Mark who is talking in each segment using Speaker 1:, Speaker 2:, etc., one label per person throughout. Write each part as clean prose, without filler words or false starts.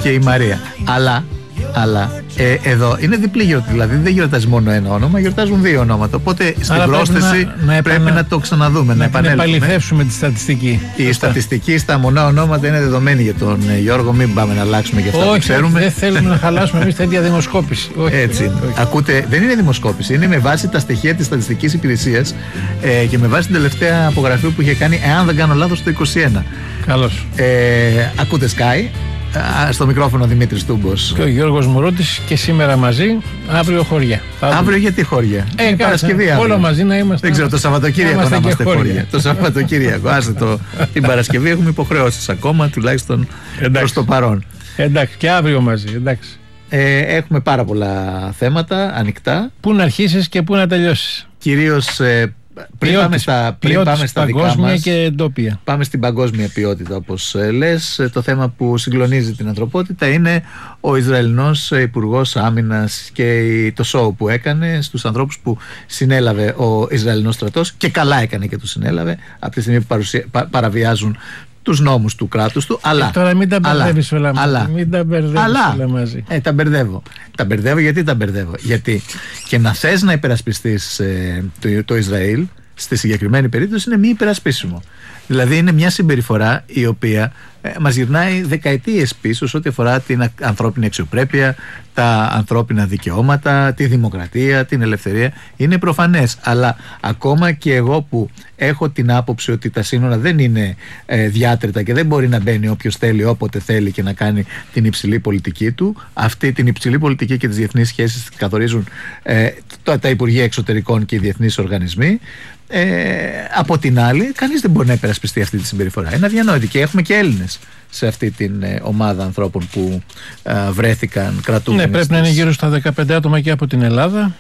Speaker 1: και η Μαρία. Αλλά εδώ είναι διπλή γιορτή, δηλαδή δεν γιορτάζει μόνο ένα όνομα, γιορτάζουν δύο ονόματα. Οπότε στην πρόσθεση πρέπει να το ξαναδούμε, να επανέλθουμε.
Speaker 2: Να επαληθεύσουμε τη στατιστική.
Speaker 1: Η στατιστική στα μονά ονόματα είναι δεδομένη για τον Γιώργο, μην πάμε να αλλάξουμε και αυτά που ξέρουμε.
Speaker 2: Δεν θέλουμε να χαλάσουμε εμείς τέτοια δημοσκόπηση.
Speaker 1: Έτσι είναι. Ακούτε, δεν είναι δημοσκόπηση, είναι με βάση τα στοιχεία της Στατιστικής Υπηρεσίας και με βάση την τελευταία απογραφή που είχε κάνει, εάν δεν κάνω λάθος, το 2021.
Speaker 2: Καλώς.
Speaker 1: Ακούτε Sky. Στο μικρόφωνο Δημήτρης Τούμπος
Speaker 2: και ο Γιώργος Μουρούτης, και σήμερα μαζί, αύριο χωριά.
Speaker 1: Αύριο γιατί χωριά?
Speaker 2: Παρασκευή αύριο. Όλο μαζί να είμαστε.
Speaker 1: Δεν ξέρω, το Σαββατοκύριακο να είμαστε χωριά. Το Σαββατοκύριακο, άστε την Παρασκευή έχουμε υποχρεώσεις ακόμα, τουλάχιστον προς το παρόν.
Speaker 2: Εντάξει, και αύριο μαζί, εντάξει.
Speaker 1: Έχουμε πάρα πολλά θέματα ανοιχτά.
Speaker 2: Πού να αρχίσεις και πού να τελειώσεις.
Speaker 1: Κυρίως πριν πάμε στα δικά μας,
Speaker 2: και εντόπια.
Speaker 1: Πάμε στην παγκόσμια ποιότητα, όπως λες. Το θέμα που συγκλονίζει την ανθρωπότητα είναι ο Ισραηλινός Υπουργός Άμυνας και το σόου που έκανε στους ανθρώπους που συνέλαβε ο Ισραηλινός στρατός, και καλά έκανε και τους συνέλαβε από τη στιγμή που παραβιάζουν τους νόμους του κράτους του. Αλλά
Speaker 2: τώρα μην τα μπερδεύεις όλα μαζί. Μην τα μπερδεύεις όλα μαζί.
Speaker 1: Τα μπερδεύω. Τα μπερδεύω γιατί τα μπερδεύω. Γιατί και να θες να υπερασπιστείς το Ισραήλ, στη συγκεκριμένη περίπτωση είναι μη υπερασπίσιμο. Δηλαδή είναι μια συμπεριφορά η οποία μας γυρνάει δεκαετίες πίσω σε ό,τι αφορά την ανθρώπινη αξιοπρέπεια, τα ανθρώπινα δικαιώματα, τη δημοκρατία, την ελευθερία. Είναι προφανές, αλλά ακόμα και εγώ που έχω την άποψη ότι τα σύνορα δεν είναι διάτρητα και δεν μπορεί να μπαίνει όποιος θέλει όποτε θέλει και να κάνει την υψηλή πολιτική του, αυτή την υψηλή πολιτική και τις διεθνείς σχέσεις καθορίζουν τα Υπουργεία Εξωτερικών και οι διεθνείς οργανισμοί. Από την άλλη, κανείς δεν μπορεί να υπερασπιστεί αυτή τη συμπεριφορά. Είναι αδιανόητη, και έχουμε και Έλληνες σε αυτή την ομάδα ανθρώπων που βρέθηκαν κρατούμενοι.
Speaker 2: Ναι, πρέπει να είναι γύρω στα 15 άτομα και από την Ελλάδα.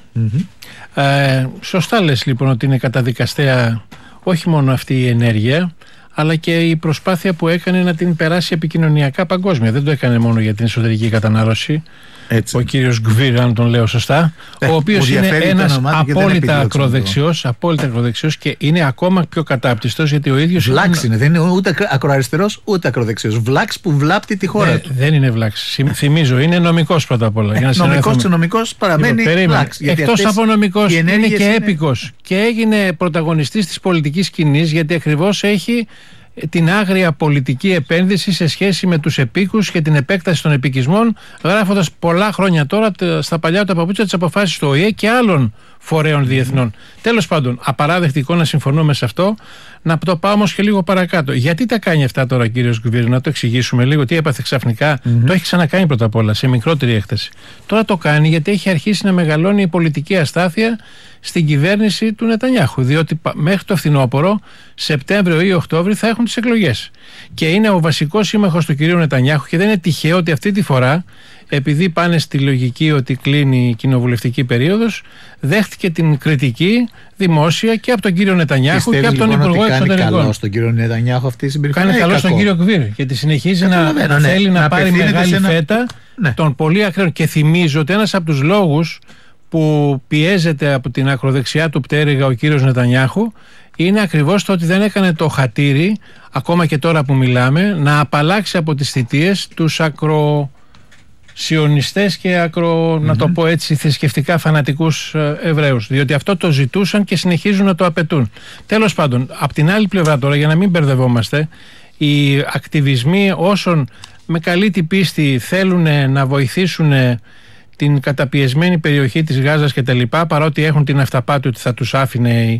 Speaker 2: Σωστά λες λοιπόν ότι είναι καταδικαστέα όχι μόνο αυτή η ενέργεια, αλλά και η προσπάθεια που έκανε να την περάσει επικοινωνιακά παγκόσμια. Δεν το έκανε μόνο για την εσωτερική κατανάλωση. Έτσι. Ο κύριος Γκβίρ, αν τον λέω σωστά, ο οποίος είναι ένας απόλυτα ακροδεξιός και είναι ακόμα πιο κατάπτυστος, γιατί ο ίδιος.
Speaker 1: Βλάξ είναι, δεν είναι ούτε ακροαριστερός ούτε ακροδεξιός. Βλάξ που βλάπτει τη χώρα του.
Speaker 2: Δεν είναι βλάξ. Θυμίζω, είναι νομικός πρώτα απ' όλα.
Speaker 1: Νομικός παραμένει βλάξ.
Speaker 2: Εκτός από νομικός, είναι και έπικος. Και έγινε πρωταγωνιστής της πολιτικής σκηνής, γιατί ακριβώς έχει την άγρια πολιτική επένδυση σε σχέση με τους επίκους και την επέκταση των επικισμών, γράφοντας πολλά χρόνια τώρα στα παλιά του παπούτσια τις αποφάσεις του ΟΗΕ και άλλων φορέων διεθνών. Τέλος πάντων, απαράδεκτικό να συμφωνούμε σε αυτό. Να το πάω όμως και λίγο παρακάτω. Γιατί τα κάνει αυτά τώρα ο κύριος Γκουβίρ, να το εξηγήσουμε λίγο. Τι έπαθε ξαφνικά? Το έχει ξανακάνει πρώτα απ' όλα σε μικρότερη έκταση. Τώρα το κάνει γιατί έχει αρχίσει να μεγαλώνει η πολιτική αστάθεια στην κυβέρνηση του Νετανιάχου. Διότι μέχρι το φθινόπωρο, Σεπτέμβριο ή Οκτώβριο, θα έχουν τις εκλογές. Και είναι ο βασικός σύμμαχος του κυρίου Νετανιάχου, και δεν είναι τυχαίο ότι αυτή τη φορά, επειδή πάνε στη λογική ότι κλείνει η κοινοβουλευτική περίοδος, δέχτηκε την κριτική δημόσια και από τον κύριο Νετανιάχου και από τον Υπουργό Εξωτερικών.
Speaker 1: Κάνει καλό στον κύριο Νετανιάχου αυτή η συμπεριφορά?
Speaker 2: Κάνει καλό στον κύριο Γκβίρ, γιατί συνεχίζει να θέλει να πάρει μεγάλη φέτα των πολύ ακραίων. Και θυμίζω ότι ένας από τους λόγους που πιέζεται από την ακροδεξιά του πτέρυγα ο κύριος Νετανιάχου είναι ακριβώς το ότι δεν έκανε το χατήρι, ακόμα και τώρα που μιλάμε, να απαλλάξει από τις θητείες τους ακροσιωνιστές και να το πω έτσι, θρησκευτικά φανατικούς Εβραίους, διότι αυτό το ζητούσαν και συνεχίζουν να το απαιτούν. Τέλος πάντων, από την άλλη πλευρά τώρα, για να μην μπερδευόμαστε, οι ακτιβισμοί όσων με καλή την πίστη θέλουν να βοηθήσουν την καταπιεσμένη περιοχή της Γάζας και τα λοιπά, παρότι έχουν την αυταπάτη ότι θα τους άφηνε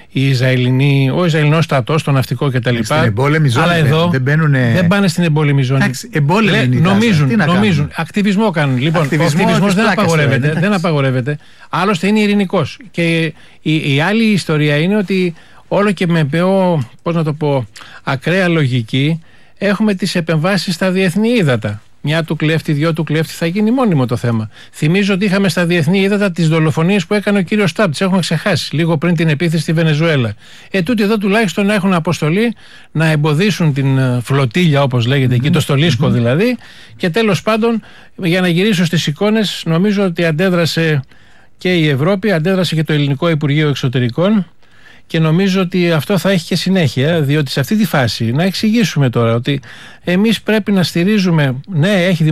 Speaker 2: ο Ισραηλινός στρατός, το ναυτικό και τα λοιπά. Αλλά εδώ δεν πάνε στην εμπόλεμη ζώνη. Νομίζουν. Ακτιβισμό κάνουν. Λοιπόν, ο ακτιβισμός δεν απαγορεύεται. Άλλωστε είναι ειρηνικός. Και η άλλη ιστορία είναι ότι όλο και με πιο, ακραία λογική έχουμε τις επεμβάσεις στα διεθνή ύδατα. Μια του κλέφτη, δυο του κλέφτη, θα γίνει μόνιμο το θέμα. Θυμίζω ότι είχαμε στα διεθνή ύδατα τις δολοφονίες που έκανε ο κύριος Σταμπ. Τις έχουμε ξεχάσει λίγο πριν την επίθεση στη Βενεζουέλα. Τούτοι εδώ τουλάχιστον έχουν αποστολή να εμποδίσουν την φλωτίλια, όπως λέγεται εκεί, το στολίσκο δηλαδή. Και τέλος πάντων, για να γυρίσω στις εικόνες, νομίζω ότι αντέδρασε και η Ευρώπη, αντέδρασε και το Ελληνικό Υπουργείο Εξωτερικών. Και νομίζω ότι αυτό θα έχει και συνέχεια, διότι σε αυτή τη φάση να εξηγήσουμε τώρα ότι εμείς πρέπει να στηρίζουμε, ναι, έχει